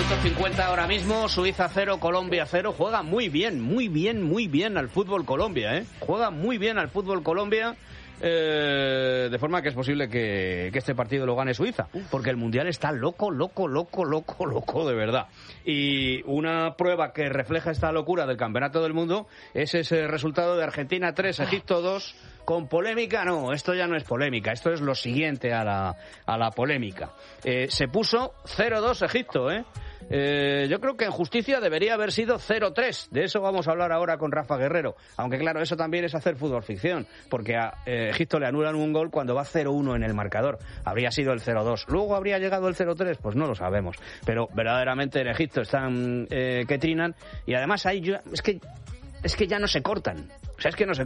Minuto 50 ahora mismo, Suiza 0, Colombia 0. Juega muy bien al fútbol Colombia, ¿eh? Juega muy bien al fútbol Colombia. De forma que es posible que este partido lo gane Suiza, porque el Mundial está loco, de verdad. Y una prueba que refleja esta locura del Campeonato del Mundo es ese resultado de Argentina 3, Egipto 2, con polémica. No, esto ya no es polémica, esto es lo siguiente a la polémica. Se puso 0-2 Egipto, yo creo que en justicia debería haber sido 0-3. De eso vamos a hablar ahora con Rafa Guerrero. Aunque claro, eso también es hacer fútbol ficción, porque a Egipto le anulan un gol cuando va 0-1 en el marcador. Habría sido el 0-2. ¿Luego habría llegado el 0-3? Pues no lo sabemos. Pero verdaderamente en Egipto están que trinan. Y además ahí es que ya no se cortan. O sea, es que no se